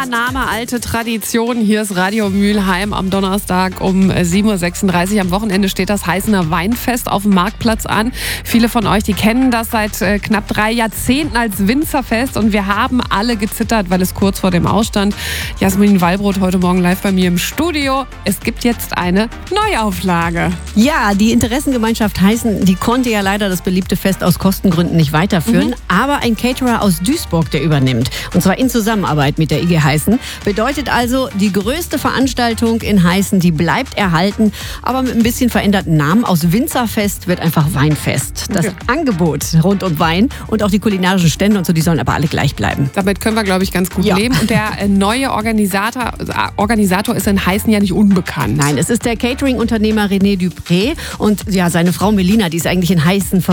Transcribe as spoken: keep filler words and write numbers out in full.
Neuer Name, alte Tradition. Hier ist Radio Mülheim am Donnerstag um sieben Uhr sechsunddreißig. Am Wochenende steht das Heißener Weinfest auf dem Marktplatz an. Viele von euch, die kennen das seit äh, knapp drei Jahrzehnten als Winzerfest. Und wir haben alle gezittert, weil es kurz vor dem Ausstand. Jasmin Wallbrot heute Morgen live bei mir im Studio. Es gibt jetzt eine Neuauflage. Ja, die Interessengemeinschaft Heißen, die konnte ja leider das beliebte Fest aus Kostengründen nicht weiterführen. Mhm. Aber ein Caterer aus Duisburg, der übernimmt. Und zwar in Zusammenarbeit mit der I G Heißen. Bedeutet also, die größte Veranstaltung in Heißen, die bleibt erhalten, aber mit ein bisschen veränderten Namen. Aus Winzerfest wird einfach Weinfest. Das okay. Angebot rund um Wein und auch die kulinarischen Stände und so, die sollen aber alle gleich bleiben. Damit können wir, glaube ich, ganz gut ja. leben. Und der äh, neue Organisator, Organisator ist in Heißen ja nicht unbekannt. Nein, es ist der Catering-Unternehmer René Dupré und ja, seine Frau Melina, die ist eigentlich in Heißen